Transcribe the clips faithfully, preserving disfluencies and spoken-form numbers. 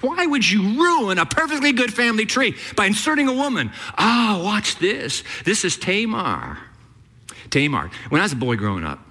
Why would you ruin a perfectly good family tree by inserting a woman? Ah, oh, watch this. This is Tamar. Tamar. When I was a boy growing up,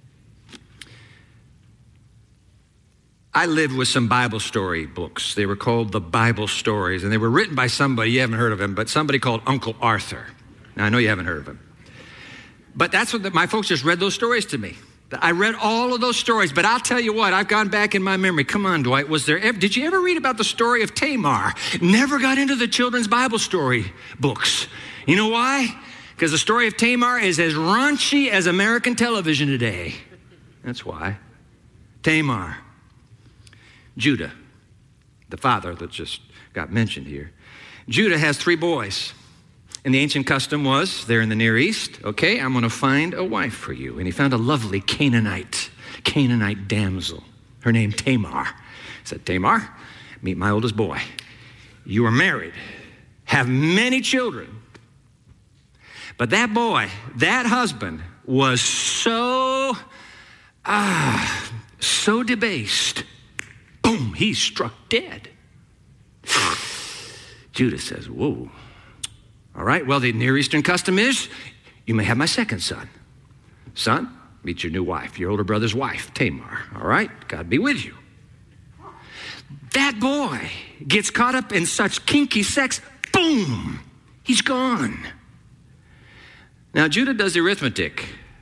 I lived with some Bible story books. They were called the Bible Stories, and they were written by somebody, you haven't heard of him, but somebody called Uncle Arthur. Now, I know you haven't heard of him. But that's what the, my folks just read those stories to me. I read all of those stories, but I'll tell you what, I've gone back in my memory. Come on, Dwight, was there ever, did you ever read about the story of Tamar? Never got into the children's Bible story books. You know why? Because the story of Tamar is as raunchy as American television today. That's why. Tamar. Judah, the father that just got mentioned here. Judah has three boys. And the ancient custom was, there in the Near East, okay, I'm going to find a wife for you. And he found a lovely Canaanite, Canaanite damsel. Her name Tamar. He said, Tamar, meet my oldest boy. You are married, have many children. But that boy, that husband, was so, ah, so debased. Boom, he's struck dead. Judah says, whoa. All right, well, the Near Eastern custom is, you may have my second son. Son, meet your new wife, your older brother's wife, Tamar. All right, God be with you. That boy gets caught up in such kinky sex, boom, he's gone. Now, Judah does the arithmetic.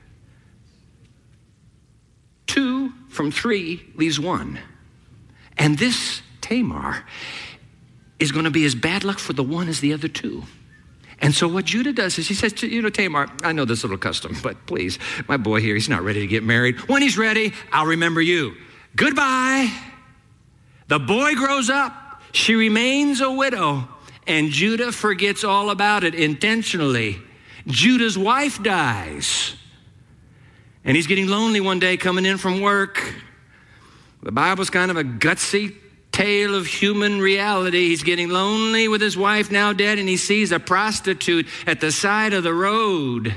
Two from three leaves one. And this Tamar is going to be as bad luck for the one as the other two. And so what Judah does is he says to, you know, Tamar, I know this little custom, but please, my boy here, he's not ready to get married. When he's ready, I'll remember you. Goodbye. The boy grows up. She remains a widow. And Judah forgets all about it intentionally. Judah's wife dies. And he's getting lonely one day coming in from work. The Bible's kind of a gutsy tale of human reality. He's getting lonely with his wife now dead, and he sees a prostitute at the side of the road.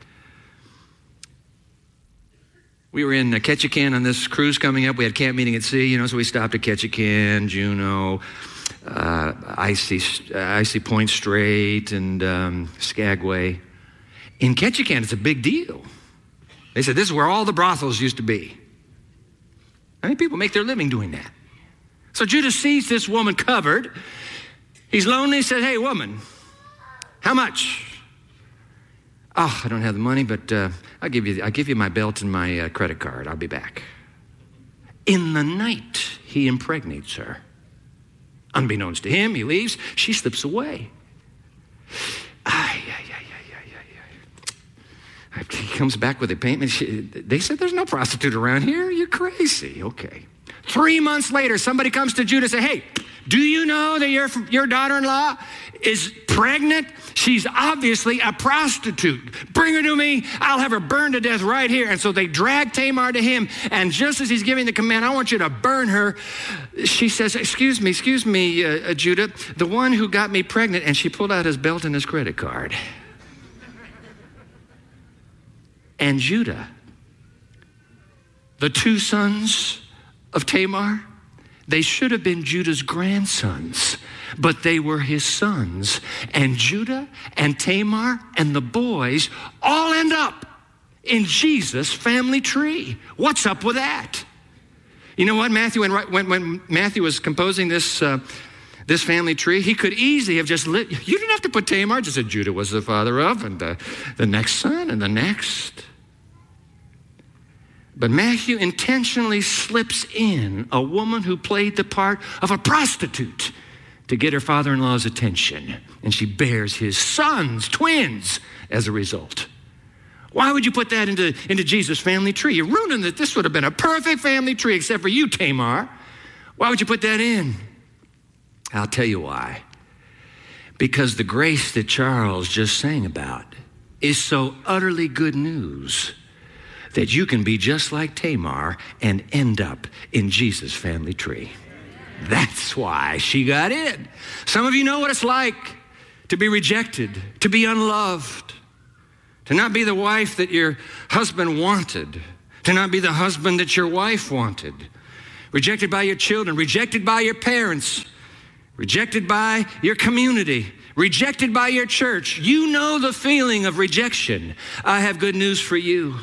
We were in Ketchikan on this cruise coming up. We had camp meeting at sea, you know, so we stopped at Ketchikan, Juneau, uh, Icy, uh, Icy Point Strait, and um, Skagway. In Ketchikan, it's a big deal. They said this is where all the brothels used to be. How many people make their living doing that? So Judah sees this woman covered. He's lonely. He says, hey, woman, how much? Oh, I don't have the money, but uh, I'll give you I'll give you my belt and my uh, credit card. I'll be back. In the night, he impregnates her. Unbeknownst to him, he leaves. She slips away. Ay, ay, ay, ay, ay, ay. He comes back with a payment. She, they said, there's no prostitute around here. You're crazy. Okay. Three months later, somebody comes to Judah and says, hey, do you know that your, your daughter-in-law is pregnant? She's obviously a prostitute. Bring her to me. I'll have her burned to death right here. And so they drag Tamar to him. And just as he's giving the command, I want you to burn her, she says, excuse me, excuse me, uh, uh, Judah, the one who got me pregnant. And she pulled out his belt and his credit card. And Judah, the two sons of Tamar, they should have been Judah's grandsons, but they were his sons. And Judah and Tamar and the boys all end up in Jesus' family tree. What's up with that? You know what, Matthew, when, when, when Matthew was composing this, uh, this family tree, he could easily have just lit, you didn't have to put Tamar, just said Judah was the father of, and the, the next son, and the next. But Matthew intentionally slips in a woman who played the part of a prostitute to get her father-in-law's attention. And she bears his sons, twins, as a result. Why would you put that into, into Jesus' family tree? You're ruining it. This would have been a perfect family tree except for you, Tamar. Why would you put that in? I'll tell you why. Because the grace that Charles just sang about is so utterly good news that you can be just like Tamar and end up in Jesus' family tree. That's why she got in. Some of you know what it's like to be rejected, to be unloved, to not be the wife that your husband wanted, to not be the husband that your wife wanted, rejected by your children, rejected by your parents, rejected by your community, rejected by your church. You know the feeling of rejection. I have good news for you.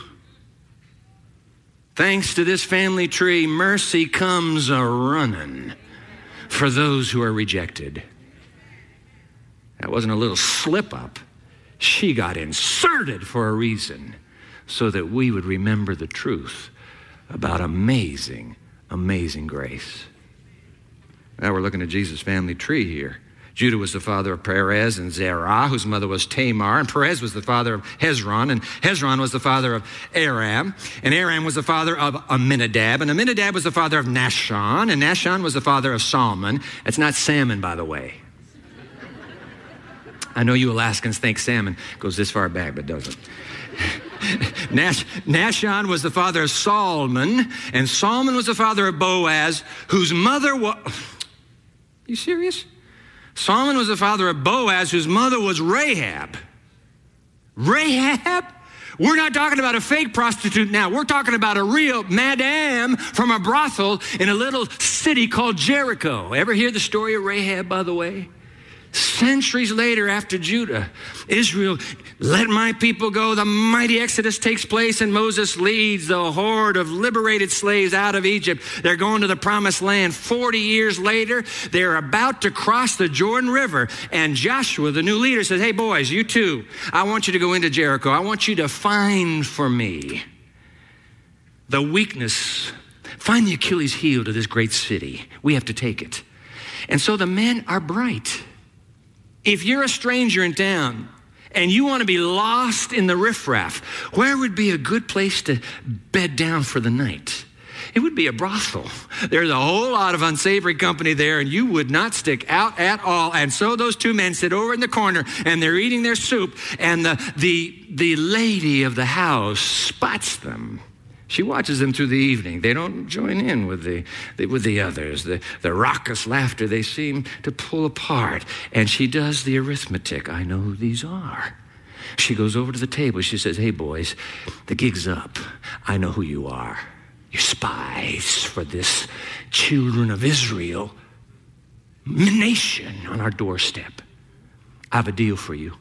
Thanks to this family tree, mercy comes a-running for those who are rejected. That wasn't a little slip up. She got inserted for a reason so that we would remember the truth about amazing, amazing grace. Now we're looking at Jesus' family tree here. Judah was the father of Perez and Zerah, whose mother was Tamar, and Perez was the father of Hezron, and Hezron was the father of Aram, and Aram was the father of Amminadab, and Amminadab was the father of Nahshon, and Nahshon was the father of Salmon. That's not salmon, by the way. I know you Alaskans think salmon goes this far back, but doesn't. Nash, Nahshon was the father of Salmon, and Salmon was the father of Boaz, whose mother was... You serious? Salmon was the father of Boaz, whose mother was Rahab. Rahab? We're not talking about a fake prostitute now. We're talking about a real madame from a brothel in a little city called Jericho. Ever hear the story of Rahab, by the way? Centuries later, after Judah, Israel, let my people go. The mighty Exodus takes place, and Moses leads the horde of liberated slaves out of Egypt. They're going to the promised land. Forty years later, they're about to cross the Jordan River, and Joshua, the new leader, says, hey, boys, you too, I want you to go into Jericho. I want you to find for me the weakness, find the Achilles heel to this great city. We have to take it. And so the men are bright. If you're a stranger in town and you want to be lost in the riffraff, where would be a good place to bed down for the night? It would be a brothel. There's a whole lot of unsavory company there, and you would not stick out at all. And so those two men sit over in the corner, and they're eating their soup, and the, the, the lady of the house spots them. She watches them through the evening. They don't join in with the, the with the others. The, the raucous laughter they seem to pull apart. And she does the arithmetic. I know who these are. She goes over to the table. She says, hey, boys, the gig's up. I know who you are. You're spies for this children of Israel nation on our doorstep. I have a deal for you.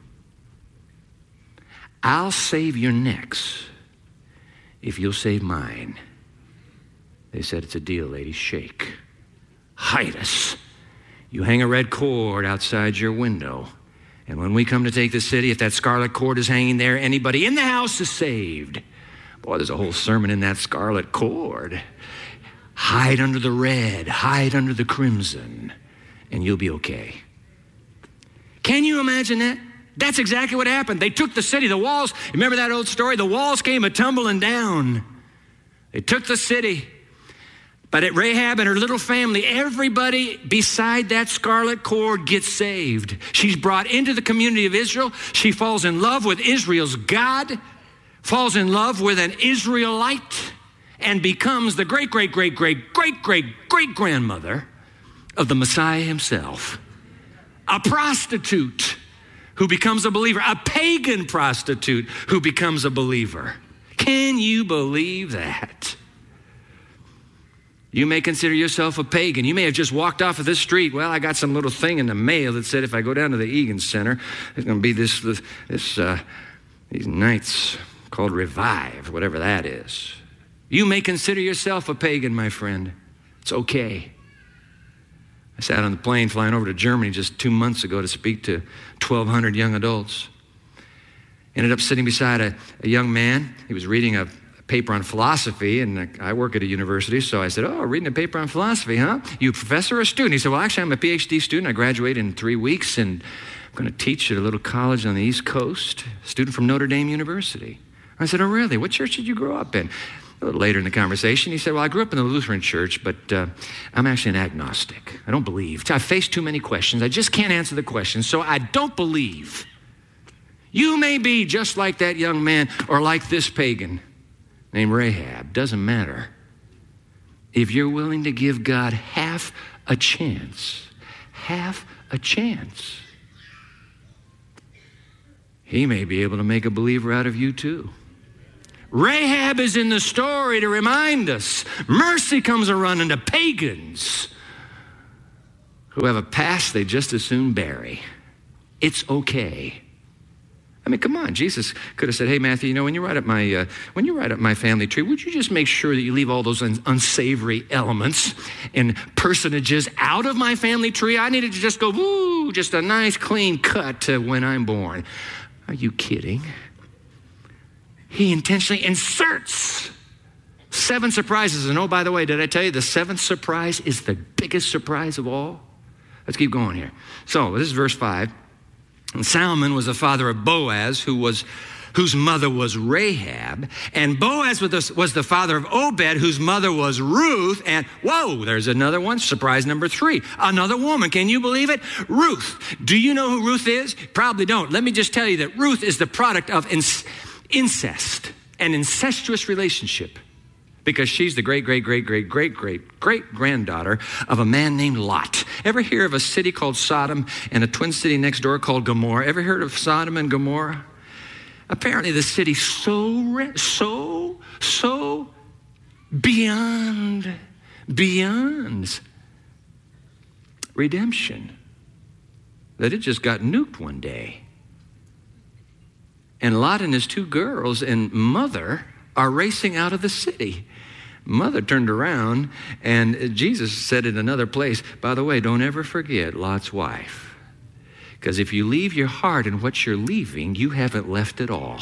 I'll save your necks if you'll save mine. They said, it's a deal, lady. Shake. Hide us. You hang a red cord outside your window. And when we come to take the city, if that scarlet cord is hanging there, anybody in the house is saved. Boy, there's a whole sermon in that scarlet cord. Hide under the red. Hide under the crimson. And you'll be okay. Can you imagine that? That's exactly what happened. They took the city, the walls. Remember that old story? The walls came a-tumbling down. They took the city. But at Rahab and her little family, everybody beside that scarlet cord gets saved. She's brought into the community of Israel. She falls in love with Israel's God, falls in love with an Israelite, and becomes the great, great, great, great, great, great, great grandmother of the Messiah himself. A prostitute who becomes a believer, a pagan prostitute who becomes a believer. Can you believe that? You may consider yourself a pagan. You may have just walked off of this street. Well, I got some little thing in the mail that said if I go down to the Egan Center, there's going to be this, this, this uh, these nights called Revive, whatever that is. You may consider yourself a pagan, my friend. It's okay. I sat on the plane flying over to Germany just two months ago to speak to twelve hundred young adults. Ended up sitting beside a, a young man. He was reading a, a paper on philosophy, and I work at a university, so I said, oh, reading a paper on philosophy, huh? You a professor or a student? He said, well, actually, I'm a P H D student. I graduate in three weeks, and I'm going to teach at a little college on the East Coast, a student from Notre Dame University. I said, oh, really? What church did you grow up in? A little later in the conversation, he said, well, I grew up in the Lutheran church, but uh, I'm actually an agnostic. I don't believe. I face too many questions. I just can't answer the questions, so I don't believe. You may be just like that young man or like this pagan named Rahab. Doesn't matter. If you're willing to give God half a chance, half a chance, he may be able to make a believer out of you too. Rahab is in the story to remind us mercy comes a-running to pagans who have a past they just as soon bury. It's okay. I mean, come on. Jesus could have said, hey, Matthew, you know, when you write up my uh, when you write up my family tree, would you just make sure that you leave all those un- unsavory elements and personages out of my family tree? I needed to just go, woo, just a nice clean cut to when I'm born. Are you kidding? He intentionally inserts seven surprises. And oh, by the way, did I tell you the seventh surprise is the biggest surprise of all? Let's keep going here. So this is verse five. And Salmon was the father of Boaz, who was, whose mother was Rahab. And Boaz was the, was the father of Obed, whose mother was Ruth. And whoa, there's another one. Surprise number three. Another woman. Can you believe it? Ruth. Do you know who Ruth is? Probably don't. Let me just tell you that Ruth is the product of inc- incest, an incestuous relationship. Because she's the great, great, great, great, great, great, great granddaughter of a man named Lot. Ever hear of a city called Sodom and a twin city next door called Gomorrah? Ever heard of Sodom and Gomorrah? Apparently the city so, so, so beyond, beyond redemption that it just got nuked one day. And Lot and his two girls and mother are racing out of the city. Mother turned around, and Jesus said in another place, by the way, don't ever forget Lot's wife. Because if you leave your heart in what you're leaving, you haven't left it all.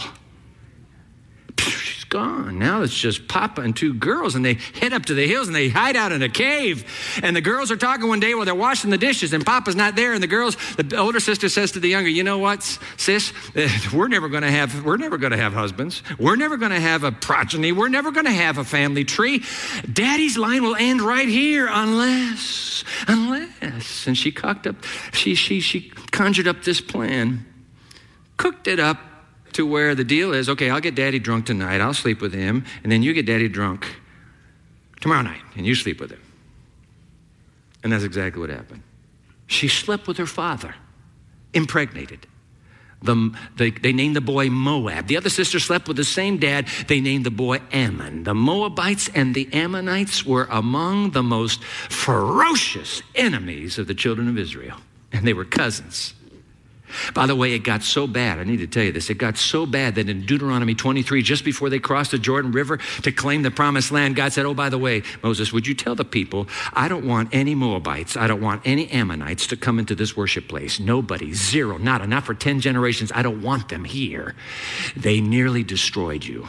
She's gone. Now it's just Papa and two girls, and they head up to the hills, and they hide out in a cave. And the girls are talking one day while they're washing the dishes, and Papa's not there. And the girls, the older sister says to the younger, you know what, sis, we're never going to have, we're never going to have husbands. We're never going to have a progeny. We're never going to have a family tree. Daddy's line will end right here unless, unless. And she cocked up, she, she, she conjured up this plan, cooked it up, to where the deal is, okay, I'll get Daddy drunk tonight. I'll sleep with him. And then you get Daddy drunk tomorrow night, and you sleep with him. And that's exactly what happened. She slept with her father, impregnated. The, they, they named the boy Moab. The other sister slept with the same dad. They named the boy Ammon. The Moabites and the Ammonites were among the most ferocious enemies of the children of Israel. And they were cousins. By the way, it got so bad, I need to tell you this, it got so bad that in Deuteronomy twenty-three, just before they crossed the Jordan River to claim the promised land, God said, oh, by the way, Moses, would you tell the people, I don't want any Moabites, I don't want any Ammonites to come into this worship place. Nobody, zero, nada, not for ten generations. I don't want them here. They nearly destroyed you.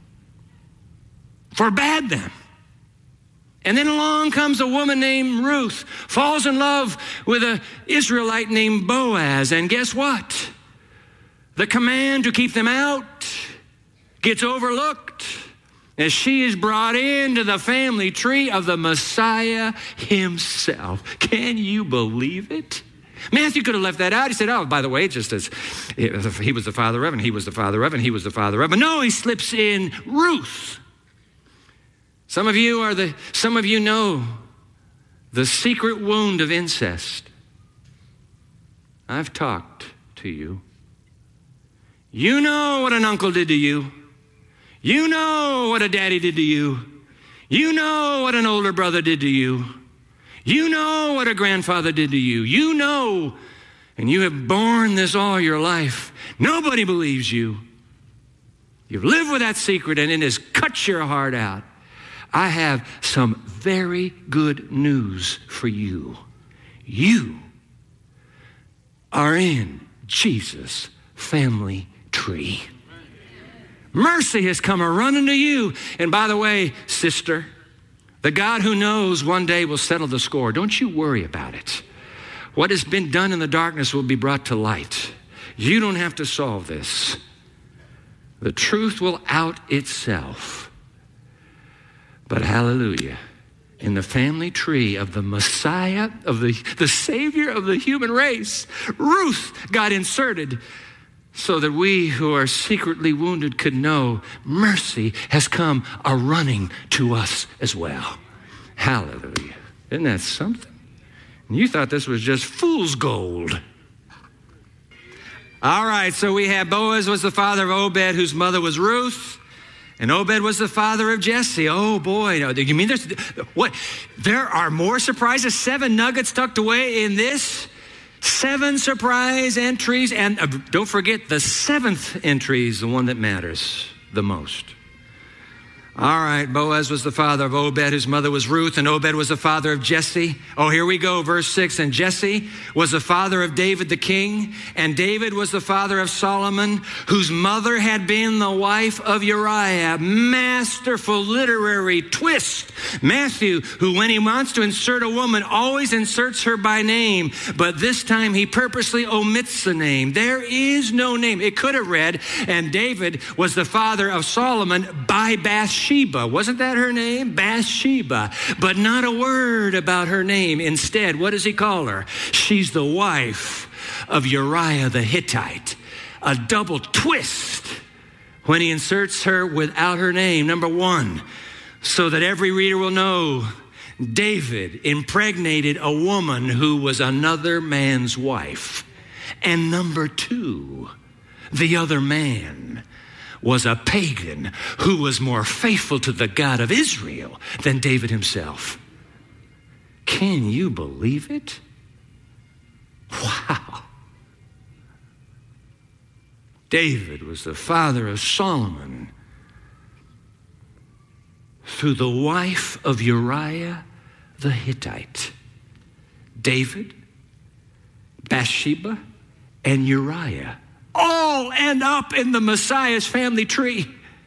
Forbade them. And then along comes a woman named Ruth, falls in love with an Israelite named Boaz. And guess what? The command to keep them out gets overlooked as she is brought into the family tree of the Messiah himself. Can you believe it? Matthew could have left that out. He said, oh, by the way, just as he was the father of, and he was the father of, and he was the father of. But no, he slips in Ruth. Some of you are the, some of you know the secret wound of incest. I've talked to you. You know what an uncle did to you. You know what a daddy did to you. You know what an older brother did to you. You know what a grandfather did to you. You know, and you have borne this all your life. Nobody believes you. You've lived with that secret, and it has cut your heart out. I have some very good news for you. You are in Jesus' family tree. Mercy has come a-running to you. And by the way, sister, the God who knows one day will settle the score. Don't you worry about it. What has been done in the darkness will be brought to light. You don't have to solve this. The truth will out itself. But hallelujah, in the family tree of the Messiah, of the, the Savior of the human race, Ruth got inserted so that we who are secretly wounded could know mercy has come a-running to us as well. Hallelujah. Isn't that something? And you thought this was just fool's gold. All right, so we have Boaz was the father of Obed, whose mother was Ruth. And Obed was the father of Jesse. Oh boy, you mean there's, what? There are more surprises, seven nuggets tucked away in this? Seven surprise entries, and uh, don't forget the seventh entry is the one that matters the most. All right, Boaz was the father of Obed, whose mother was Ruth, and Obed was the father of Jesse. Oh, here we go, verse six. And Jesse was the father of David the king, and David was the father of Solomon, whose mother had been the wife of Uriah. Masterful literary twist. Matthew, who when he wants to insert a woman, always inserts her by name, but this time he purposely omits the name. There is no name. It could have read, and David was the father of Solomon by Bathsheba. Wasn't that her name? Bathsheba. But not a word about her name. Instead, what does he call her? She's the wife of Uriah the Hittite. A double twist when he inserts her without her name. Number one, so that every reader will know David impregnated a woman who was another man's wife. And number two, the other man was a pagan who was more faithful to the God of Israel than David himself. Can you believe it? Wow. David was the father of Solomon through the wife of Uriah the Hittite. David, Bathsheba, and Uriah all end up in the Messiah's family tree.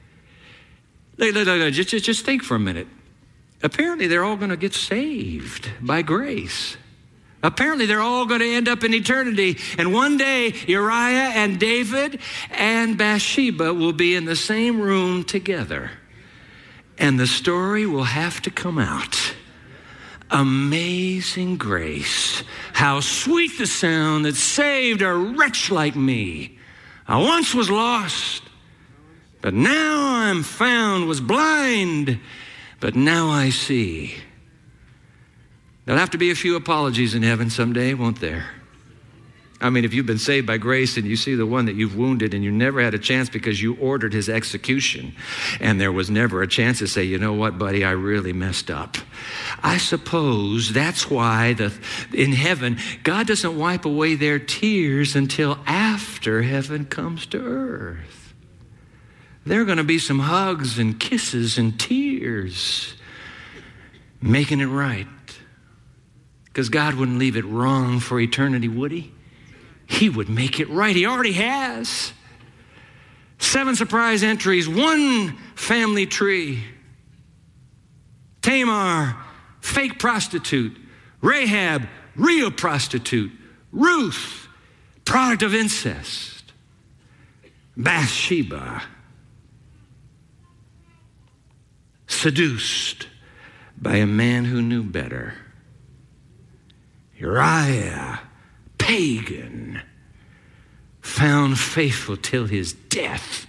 Just, just, just think for a minute. Apparently, they're all going to get saved by grace. Apparently, they're all going to end up in eternity. And one day, Uriah and David and Bathsheba will be in the same room together. And the story will have to come out. Amazing grace. How sweet the sound that saved a wretch like me. I once was lost, but now I'm found, was blind, but now I see. There'll have to be a few apologies in heaven someday, won't there? I mean, if you've been saved by grace and you see the one that you've wounded and you never had a chance because you ordered his execution and there was never a chance to say, you know what, buddy, I really messed up. I suppose that's why the, in heaven, God doesn't wipe away their tears until after heaven comes to earth. There are going to be some hugs and kisses and tears, making it right. Because God wouldn't leave it wrong for eternity, would he? He would make it right. He already has. Seven surprise entries, one family tree. Tamar, fake prostitute. Rahab, real prostitute. Ruth, product of incest. Bathsheba, seduced by a man who knew better. Uriah, pagan, found faithful till his death.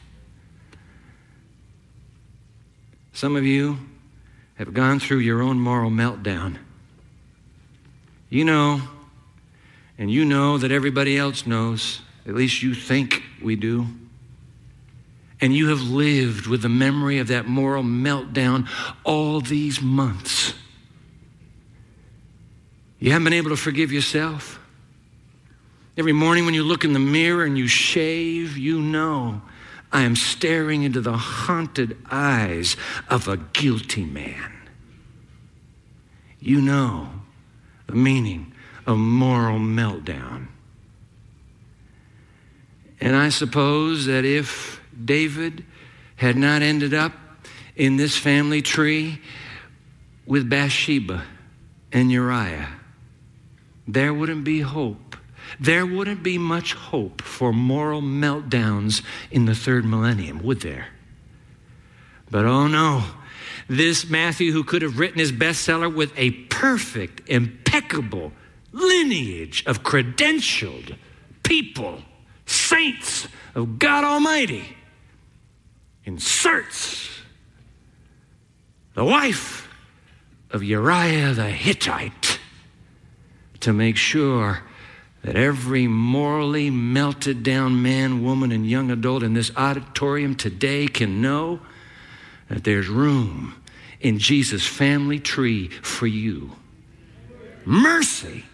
Some of you have gone through your own moral meltdown. You know, and you know that everybody else knows, at least you think we do. And you have lived with the memory of that moral meltdown all these months. You haven't been able to forgive yourself. Every morning when you look in the mirror and you shave, you know I am staring into the haunted eyes of a guilty man. You know the meaning of moral meltdown. And I suppose that if David had not ended up in this family tree with Bathsheba and Uriah, there wouldn't be hope. There wouldn't be much hope for moral meltdowns in the third millennium, would there? But oh no, this Matthew, who could have written his bestseller with a perfect, impeccable lineage of credentialed people, saints of God Almighty, inserts the wife of Uriah the Hittite to make sure that every morally melted down man, woman, and young adult in this auditorium today can know that there's room in Jesus' family tree for you. Mercy.